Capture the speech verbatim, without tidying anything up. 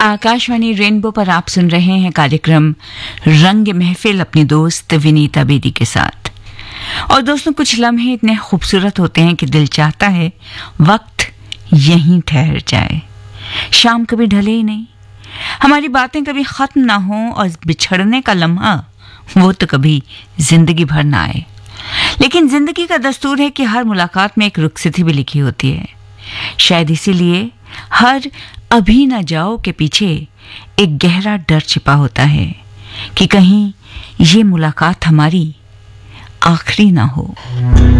Akashvani rainbow पर आप सुन रहे हैं कार्यक्रम रंग महफिल अपनी दोस्त विनीता बेदी के साथ। और दोस्तों, कुछ लम्हे इतने खूबसूरत होते हैं कि दिल चाहता है वक्त यहीं ठहर जाए। शाम कभी ढले ही नहीं, हमारी बातें कभी खत्म ना हो और बिछड़ने का लम्हा वो तो कभी जिंदगी भर ना आए। लेकिन जिंदगी का दस्तूर है कि हर मुलाकात में एक रुखसती भी लिखी होती है। शायद इसीलिए हर अभी ना जाओ के पीछे एक गहरा डर छिपा होता है कि कहीं ये मुलाकात हमारी आखिरी ना हो।